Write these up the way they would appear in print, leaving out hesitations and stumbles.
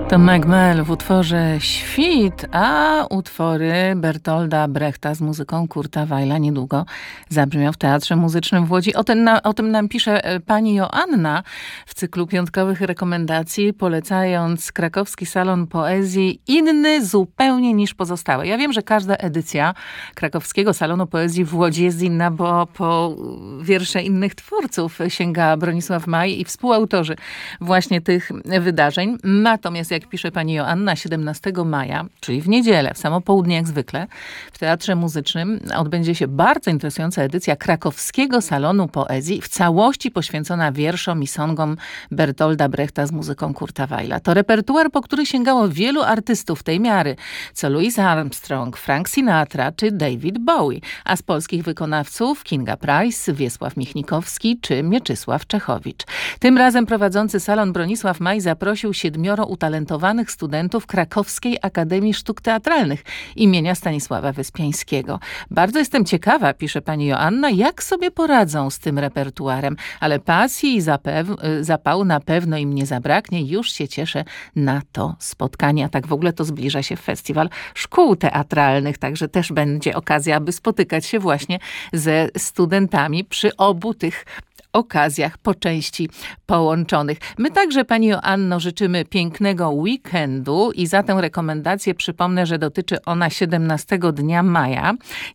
To Megmel w utworze Świt, a utwory Bertolda Brechta z muzyką Kurta Weila niedługo zabrzmią w Teatrze Muzycznym w Łodzi. O tym nam pisze pani Joanna w cyklu piątkowych rekomendacji, polecając krakowski salon poezji, inny zupełnie niż pozostałe. Ja wiem, że każda edycja krakowskiego salonu poezji w Łodzi jest inna, bo po wiersze innych twórców sięga Bronisław Maj i współautorzy właśnie tych wydarzeń. Natomiast jak pisze pani Joanna, 17 maja, czyli w niedzielę, w samo południe jak zwykle, w Teatrze Muzycznym odbędzie się bardzo interesująca edycja krakowskiego salonu poezji, w całości poświęcona wierszom i songom Bertolda Brechta z muzyką Kurta Weila. To repertuar, po który sięgało wielu artystów tej miary, co Louis Armstrong, Frank Sinatra czy David Bowie, a z polskich wykonawców Kinga Price, Wiesław Michnikowski czy Mieczysław Czechowicz. Tym razem prowadzący salon Bronisław Maj zaprosił 7 utalentowanych studentów Krakowskiej Akademii Sztuk Teatralnych imienia Stanisława Wyspiańskiego. Bardzo jestem ciekawa, pisze pani Joanna, jak sobie poradzą z tym repertuarem, ale pasji i zapału na pewno im nie zabraknie. Już się cieszę na to spotkanie. A tak w ogóle to zbliża się Festiwal Szkół Teatralnych, także też będzie okazja, aby spotykać się właśnie ze studentami przy obu tych okazjach po części połączonych. My także, pani Joanno, życzymy pięknego weekendu i za tę rekomendację przypomnę, że dotyczy ona 17 dnia maja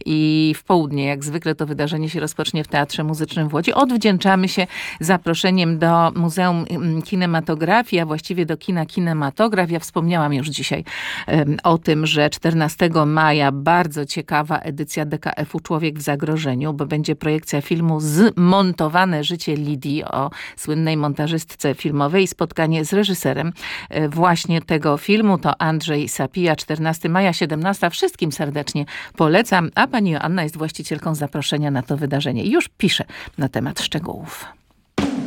i w południe, jak zwykle, to wydarzenie się rozpocznie w Teatrze Muzycznym w Łodzi. Odwdzięczamy się zaproszeniem do Muzeum Kinematografii, a właściwie do kina Kinematograf. Ja wspomniałam już dzisiaj o tym, że 14 maja bardzo ciekawa edycja DKF-u Człowiek w zagrożeniu, bo będzie projekcja filmu Zmontowane życie Lidii o słynnej montażystce filmowej i spotkanie z reżyserem właśnie tego filmu. To Andrzej Sapija, 14 maja, 17. Wszystkim serdecznie polecam, a pani Joanna jest właścicielką zaproszenia na to wydarzenie. Już pisze na temat szczegółów.